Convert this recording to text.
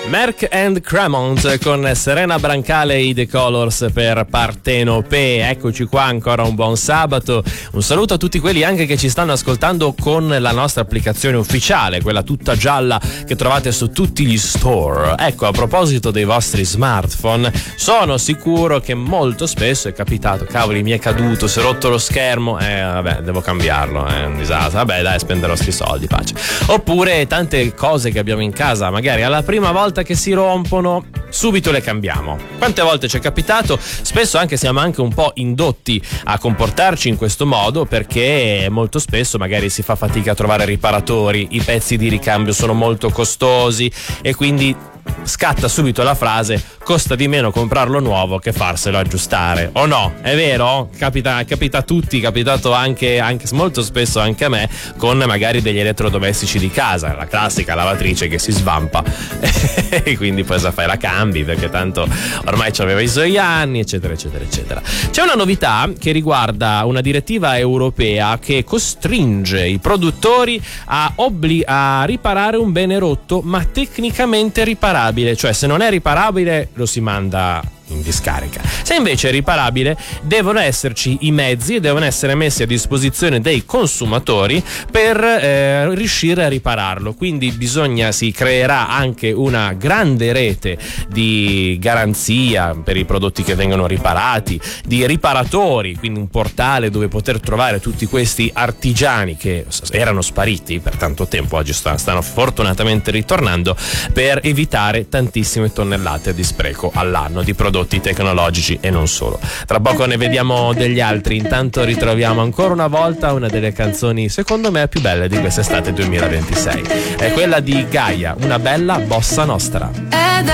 Merck and Cremont con Serena Brancale e i The Colors per Partenope. Eccoci qua ancora un buon sabato. Un saluto a tutti quelli anche che ci stanno ascoltando con la nostra applicazione ufficiale, quella tutta gialla che trovate su tutti gli store. Ecco, a proposito dei vostri smartphone, sono sicuro che molto spesso è capitato: cavoli, mi è caduto, si è rotto lo schermo, vabbè, devo cambiarlo, è un disastro, vabbè dai, spenderò sti soldi, pace. Oppure tante cose che abbiamo in casa, magari alla prima volta che si rompono subito le cambiamo. Quante volte ci è capitato? Spesso anche siamo anche un po' indotti a comportarci in questo modo, perché molto spesso magari si fa fatica a trovare riparatori, i pezzi di ricambio sono molto costosi e quindi scatta subito la frase: costa di meno comprarlo nuovo che farselo aggiustare. O no? È vero? Capita a tutti, è capitato anche molto spesso anche a me, con magari degli elettrodomestici di casa, la classica lavatrice che si svampa e quindi poi fai la cambi perché tanto ormai c'aveva i suoi anni, eccetera eccetera eccetera. C'è una novità che riguarda una direttiva europea che costringe i produttori a riparare un bene rotto ma tecnicamente riparabile, cioè se non è riparabile lo si manda in discarica. Se invece è riparabile, devono esserci i mezzi e devono essere messi a disposizione dei consumatori per riuscire a ripararlo. Quindi si creerà anche una grande rete di garanzia per i prodotti che vengono riparati, di riparatori, quindi un portale dove poter trovare tutti questi artigiani che erano spariti per tanto tempo, oggi stanno fortunatamente ritornando, per evitare tantissime tonnellate di spreco all'anno di prodotti tecnologici e non solo. Tra poco ne vediamo degli altri. Intanto ritroviamo ancora una volta una delle canzoni secondo me più belle di quest'estate 2026. È quella di Gaia, una bella bossa nostra.